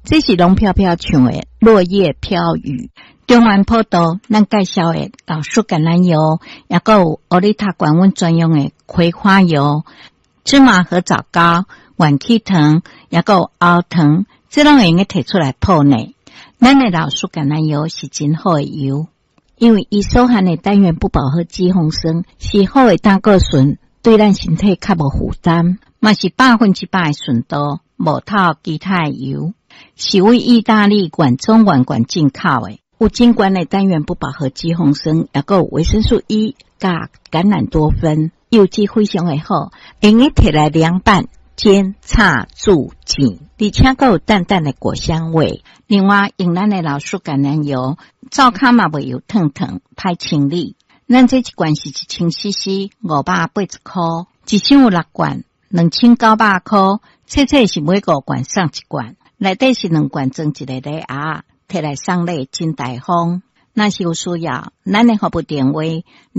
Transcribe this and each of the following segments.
这是龙飘飘唱的落叶飘雨。中原普渡咱介绍的老树橄榄油，也有欧丽塔管温专用的葵花油、芝麻和枣膏、元气糖，也有熬糖，这拢会用摕出来泡呢。咱的老树橄榄油是真好的油，因为伊所含的单元不饱和脂肪酸是好的胆固醇，对咱身体较无负担，嘛是100%的纯度，无套其他的油，是为意大利管中碗管进口的。有真悬的单元不饱和脂肪酸，也有维生素 E 加橄榄多酚，油脂非常的好，用来摕来凉拌、煎、炒、煮、煎，而且还有淡淡的果香味。另外，用咱的老树橄榄油，灶骹嘛袂油烫烫，歹清理。咱这一罐是1000cc，580块，一箱有6罐，2900块，切是每5罐送1罐，内底是2罐装一个礼盒。摕来送礼真大方，若是有需要，咱的服务电话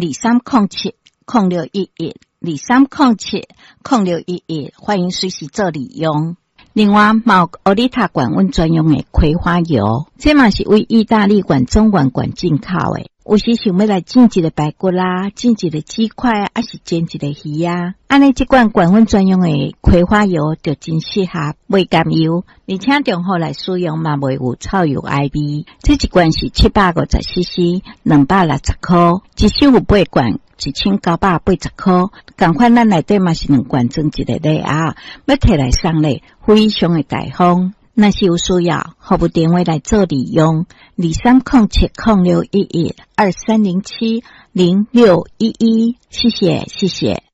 2307-0611，2307-0611，欢迎随时做利用。另外，有欧丽塔管温专用的葵花油，这嘛是为意大利管中管进口的。有时想要来煎一个排骨啦，煎一个鸡块啊，还是煎一个鱼啊，安尼这罐管温专用的葵花油就真适合，袂甘油，而且中好来使用嘛，袂有臭油爱味。这一罐是750cc，260块，一箱有8罐，1980块。同款咱内底嘛是2罐装一个礼盒，要摕来送礼，非常的大方。若是有需要，服务电话来做利用，2307-0611，2307-0611，谢谢。